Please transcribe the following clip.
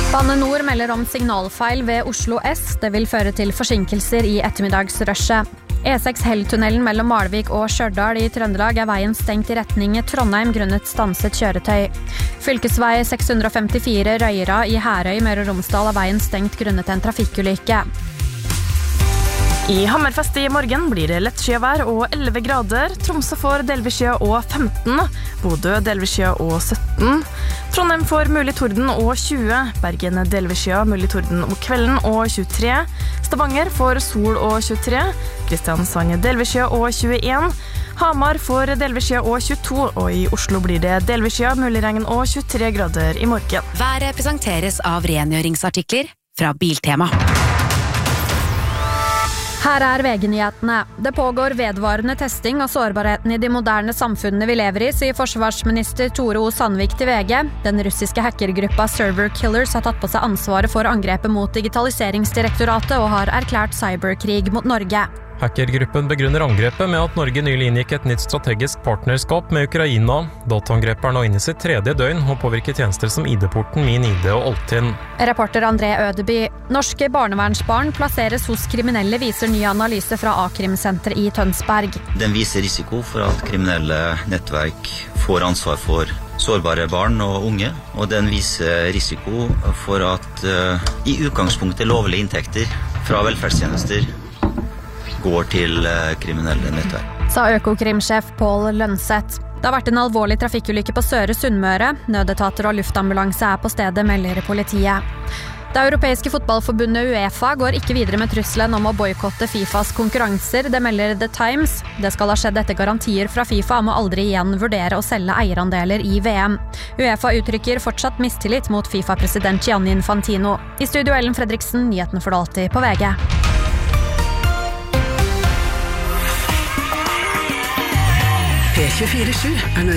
Bane Nor melder om signalfeil ved Oslo S. Det vil føre til forsinkelser i ettermiddagsrushet. E6 Helltunnelen mellom Malvik og Stjørdal i Trøndelag veien stengt i retning Trondheim grunnet stanset kjøretøy. Fylkesvei 654 Røyra i Herøy, Møre og Romsdal veien stengt grunnet en trafikkulykke. I Hammerfest i morgen blir det lettskyvær og 11 grader. Tromsø får delvis skya og 15. Bodø delvis skya og 17. Trondheim får mulig torden og 20. Bergen delvis skya, mulig torden om kvelden og 23. Stavanger får sol og 23. Kristiansand delvis skya og 21. Hamar får delvis skya og 22. Og i Oslo blir det delvis skya, mulig regn og 23 grader i morgen. Været presenteres av rengjøringsartikler fra Biltema. Her VG-nyhetene. Det pågår vedvarende testing av sårbarheten i de moderne samfunnene vi lever i, sier forsvarsminister Tore O. Sandvik til VG. Den russiske hackergruppa Server Killers har tatt på seg ansvaret for angrepet mot Digitaliseringsdirektoratet og har erklært cyberkrig mot Norge. Hackergruppen begrunner angrepet med at Norge nylig inngikk et nytt strategisk partnerskap med Ukraina. Dataangrepet er nå inne i sitt 3. døgn og påvirker tjenester som ID-porten, Min ID og Altinn. Reporter André Ødeby. Norske barnevernsbarn plasseres hos kriminelle, viser ny analyse fra A-krimsenter i Tønsberg. Den viser risiko for at kriminelle nettverk får ansvar for sårbare barn og unge, og den viser risiko for at i utgangspunktet lovlige inntekter fra velferdstjenester går til kriminelle nettverk. Sa Økokrimsjef Pål Lønseth. Det har vært en alvorlig trafikkulykke på Søre Sunnmøre. Nødetater og luftambulanse på stedet, melder politiet. Det europeiske fotballforbundet UEFA går ikke videre med trusselen om å boykotte FIFAs konkurranser, det melder The Times. Det skal ha skjedd etter garantier fra FIFA om å aldri igjen vurdere å selge eierandeler i VM. UEFA uttrykker fortsatt mistillit mot FIFA-president Gianni Infantino. I studio Ellen Fredriksen, nyhetene for det alltid på VG. P24/7 er